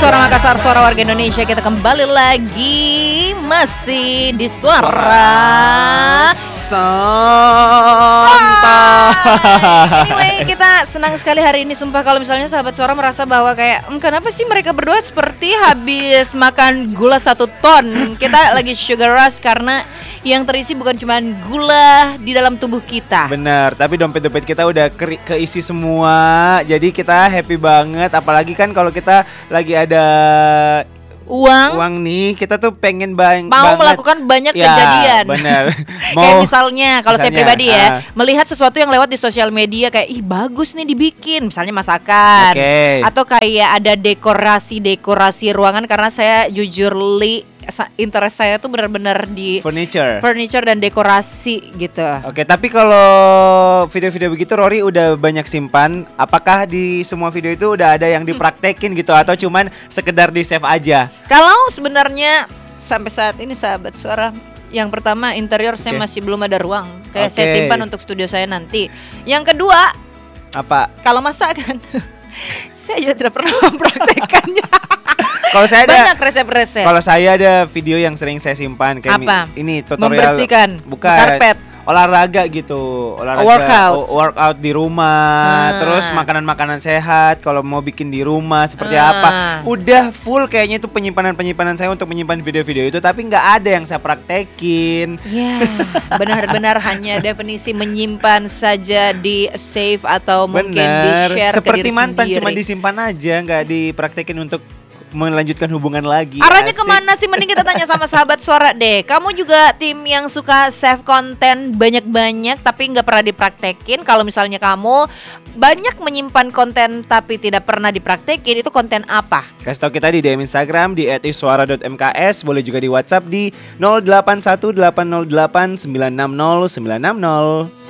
Suara Makassar, suara warga Indonesia. Kita kembali lagi masih di Suara Santai. Anyway, kita senang sekali hari ini. Sumpah kalau misalnya sahabat Suara merasa bahwa kayak kenapa sih mereka berdua seperti habis makan gula 1 ton. Kita lagi sugar rush karena yang terisi bukan cuma gula di dalam tubuh kita. Bener, tapi dompet-dompet kita udah keisi semua. Jadi kita happy banget. Apalagi kan kalau kita lagi ada uang nih, kita tuh pengen mau banget melakukan banyak ya, kejadian. Bener. Kayak misalnya kalau saya pribadi ya, ah. melihat sesuatu yang lewat di sosial media kayak ih bagus nih dibikin, misalnya masakan, atau kayak ada dekorasi ruangan, karena saya jujur interest saya tuh benar-benar di furniture dan dekorasi gitu. Oke, tapi kalau video-video begitu Rory udah banyak simpan. Apakah di semua video itu udah ada yang dipraktekin gitu atau cuman sekedar di save aja? Kalau sebenarnya sampai saat ini sahabat Suara, yang pertama interior saya masih belum ada ruang. Kayak saya simpan untuk studio saya nanti. Yang kedua, apa? Kalau masakan saya juga tidak pernah mempraktekannya. Kalau saya ada banyak resep-resep. Kalau saya ada video yang sering saya simpan kayak ini tutorial membersihkan karpet, olahraga gitu, workout di rumah, terus makanan-makanan sehat kalau mau bikin di rumah seperti apa. Udah full kayaknya itu penyimpanan saya untuk menyimpan video-video itu, tapi nggak ada yang saya praktekin. Ya, benar-benar hanya definisi menyimpan saja di save atau mungkin di share seperti ke diri mantan sendiri. cuma disimpan aja, nggak dipraktekin untuk melanjutkan hubungan lagi. Arahnya kemana sih? Mending kita tanya sama sahabat Suara deh. Kamu juga tim yang suka save konten banyak-banyak tapi nggak pernah dipraktekin. Kalau misalnya kamu banyak menyimpan konten tapi tidak pernah dipraktekin, itu konten apa? Kasih tau kita di DM Instagram di @iswara.mks. Boleh juga di WhatsApp di 081808960960.